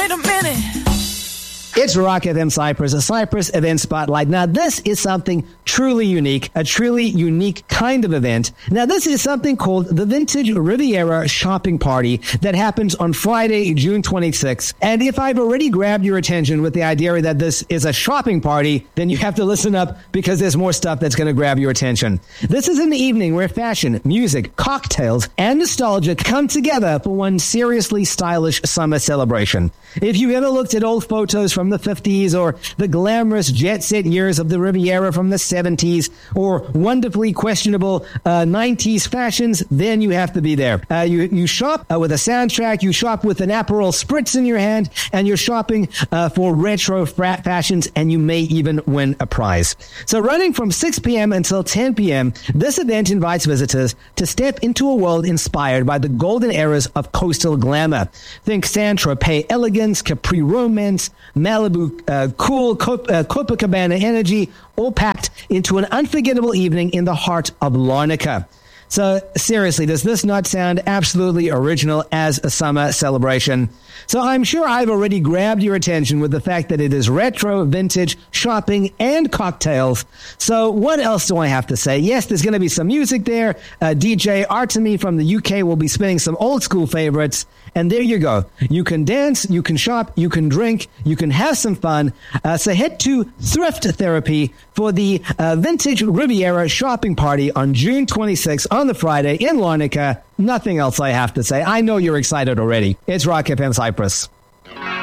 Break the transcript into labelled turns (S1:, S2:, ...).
S1: wait a minute.
S2: It's Rock FM Cyprus, a Cyprus event spotlight. Now, this is something truly unique, a truly unique kind of event. Now, this is something called the Vintage Riviera Shopping Party that happens on Friday, June 26th. And if I've already grabbed your attention with the idea that this is a shopping party, then you have to listen up because there's more stuff that's going to grab your attention. This is an evening where fashion, music, cocktails, and nostalgia come together for one seriously stylish summer celebration. If you've ever looked at old photos from the 50s or the glamorous jet set years of the Riviera from the 70s or wonderfully questionable 90s fashions, then you have to be there. You shop with a soundtrack, you shop with an Aperol Spritz in your hand, and you're shopping for retro fashions, and you may even win a prize. So running from 6 p.m. until 10 p.m., this event invites visitors to step into a world inspired by the golden eras of coastal glamour. Think Saint-Tropez elegance, Capri romance, Malibu cool, Copacabana energy, all packed into an unforgettable evening in the heart of Larnaca. So seriously, does this not sound absolutely original as a summer celebration? So I'm sure I've already grabbed your attention with the fact that it is retro, vintage, shopping, and cocktails. So what else do I have to say? Yes, there's going to be some music there. DJ Artemi from the UK will be spinning some old school favorites. And there you go. You can dance, you can shop, you can drink, you can have some fun. So head to Thrift Therapy for the Vintage Riviera Shopping Party on June 26th on the Friday in Larnaca. Nothing else I have to say. I know you're excited already. It's Rock FM Cyprus.